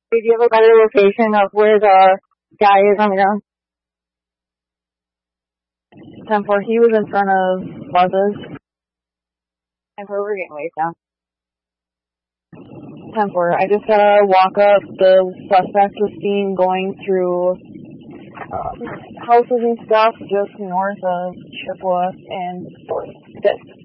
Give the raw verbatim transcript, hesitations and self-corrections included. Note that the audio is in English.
Did you have a better location of where the guy is on the ground? ten four, he was in front of Buzz's. ten four, we're getting waste now. ten four, I just gotta walk up. The suspect was seen going through um, houses and stuff just north of Chippewa and fourth.